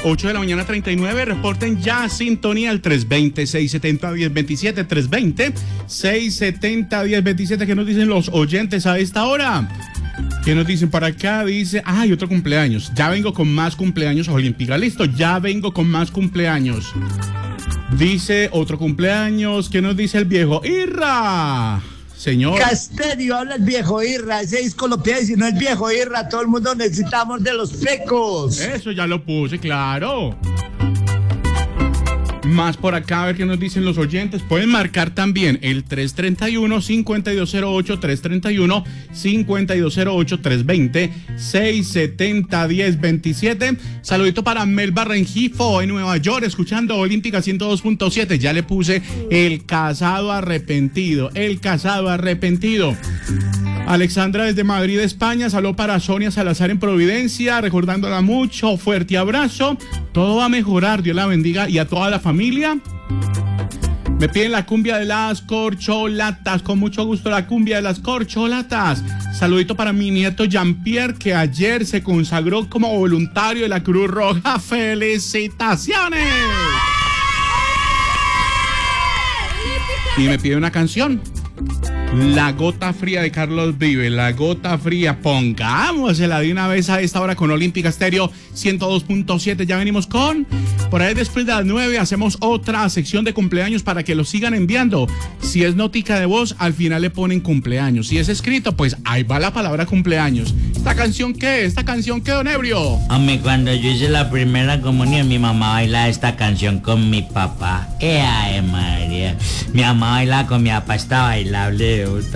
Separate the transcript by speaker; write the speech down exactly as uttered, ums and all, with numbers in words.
Speaker 1: ocho de la mañana, treinta y nueve. Reporten ya sintonía al tres veinte, seiscientos setenta, diez veintisiete. tres veinte, seiscientos setenta, diez veintisiete. ¿Qué nos dicen los oyentes a esta hora? ¿Qué nos dicen para acá? Dice, ay, otro cumpleaños. Ya vengo con más cumpleaños olímpica. Listo, ya vengo con más cumpleaños. Dice otro cumpleaños. ¿Qué nos dice el viejo? ¡Irra! Señor.
Speaker 2: Casterio, habla el viejo Irra. Ese disco lo pide, si no el viejo Irra. Todo el mundo necesitamos de los pecos.
Speaker 1: Eso ya lo puse, claro. Más por acá, a ver qué nos dicen los oyentes. Pueden marcar también el tres treinta y uno, cincuenta y dos cero ocho, tres treinta y uno, cincuenta y dos cero ocho, tres veinte, seiscientos setenta, diez veintisiete. Saludito para Melba Rengifo en Nueva York, escuchando Olímpica ciento dos punto siete. Ya le puse el casado arrepentido, el casado arrepentido. Alexandra desde Madrid, España, saludó para Sonia Salazar en Providencia, recordándola mucho, fuerte abrazo, todo va a mejorar, Dios la bendiga, y a toda la familia. Me piden la cumbia de las corcholatas, con mucho gusto la cumbia de las corcholatas. Saludito para mi nieto Jean-Pierre, que ayer se consagró como voluntario de la Cruz Roja. ¡Felicitaciones! Y me pide una canción. La Gota Fría de Carlos Vive, La Gota Fría, pongámosela de una vez a esta hora con Olímpica Estéreo ciento dos punto siete. Ya venimos con, por ahí después de las nueve hacemos otra sección de cumpleaños para que lo sigan enviando. Si es notica de voz, al final le ponen cumpleaños. Si es escrito, pues ahí va la palabra cumpleaños. ¿Esta canción qué? ¿Esta canción qué, don Ebrio?
Speaker 3: Hombre, cuando yo hice la primera comunión, mi mamá bailaba esta canción con mi papá. ¡Eh, ay, María! Mi mamá bailaba con mi papá, está bailable.